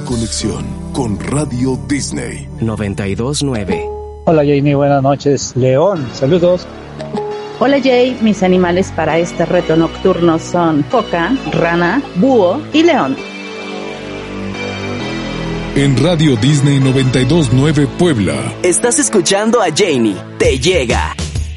conexión con Radio Disney 92.9. Hola Jamie, buenas noches. León, saludos. Hola Jay, mis animales para este reto nocturno son foca, rana, búho y león. En Radio Disney 92.9 Puebla. Estás escuchando a Jamie. Te llega.